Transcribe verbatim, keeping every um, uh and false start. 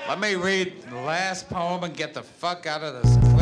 Let me read the last poem and get the fuck out of this